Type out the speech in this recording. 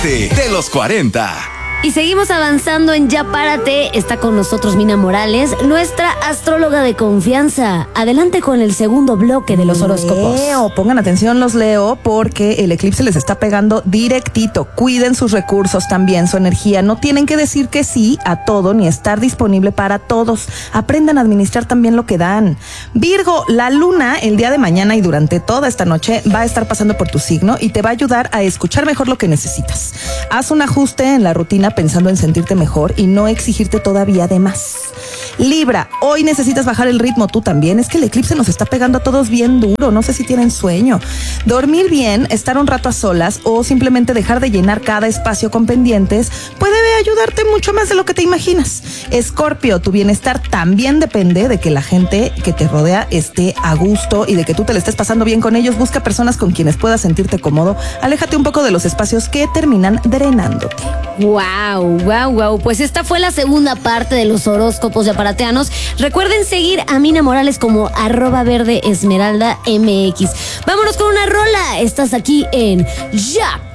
De los 40. Y seguimos avanzando en Ya Párate. Está con nosotros Mina Morales, nuestra astróloga de confianza. Adelante con el segundo bloque de los horóscopos. Pongan atención los Leo, porque el eclipse les está pegando directito. Cuiden sus recursos también, su energía. No tienen que decir que sí a todo ni estar disponible para todos. Aprendan a administrar también lo que dan. Virgo, la luna el día de mañana y durante toda esta noche va a estar pasando por tu signo y te va a ayudar a escuchar mejor lo que necesitas. Haz un ajuste en la rutina pensando en sentirte mejor y no exigirte todavía de más. Libra, hoy necesitas bajar el ritmo tú también. Es que el eclipse nos está pegando a todos bien duro. No sé si tienen sueño. Dormir bien, estar un rato a solas o simplemente dejar de llenar cada espacio con pendientes puede ayudarte mucho más de lo que te imaginas. Escorpio, tu bienestar también depende de que la gente que te rodea esté a gusto y de que tú te le estés pasando bien con ellos. Busca personas con quienes puedas sentirte cómodo. Aléjate un poco de los espacios que terminan drenándote. Wow. Pues esta fue la segunda parte de los horóscopos yaparateanos. Recuerden seguir a Mina Morales como @verdeesmeraldamx. Vámonos con una rola. Estás aquí en Ya